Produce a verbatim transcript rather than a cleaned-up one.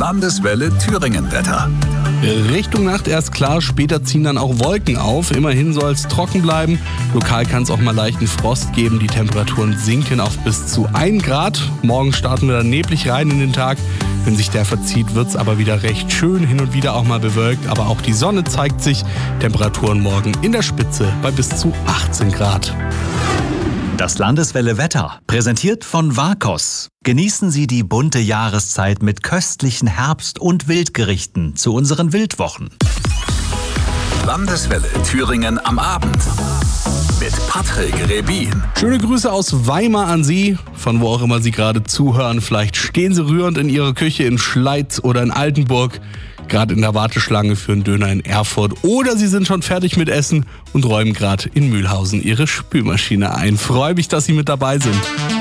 Landeswelle Thüringen-Wetter. Richtung Nacht erst klar, später ziehen dann auch Wolken auf. Immerhin soll es trocken bleiben. Lokal kann es auch mal leichten Frost geben. Die Temperaturen sinken auf bis zu ein Grad. Morgen starten wir dann neblig rein in den Tag. Wenn sich der verzieht, wird es aber wieder recht schön. Hin und wieder auch mal bewölkt. Aber auch die Sonne zeigt sich. Temperaturen morgen in der Spitze bei bis zu achtzehn Grad. Das Landeswelle Wetter, präsentiert von Vakos. Genießen Sie die bunte Jahreszeit mit köstlichen Herbst- und Wildgerichten zu unseren Wildwochen. Landeswelle Thüringen am Abend mit Patrick Rebin. Schöne Grüße aus Weimar an Sie, von wo auch immer Sie gerade zuhören. Vielleicht stehen Sie rührend in Ihrer Küche in Schleiz oder in Altenburg, gerade in der Warteschlange für einen Döner in Erfurt. Oder Sie sind schon fertig mit Essen und räumen gerade in Mühlhausen Ihre Spülmaschine ein. Freue mich, dass Sie mit dabei sind.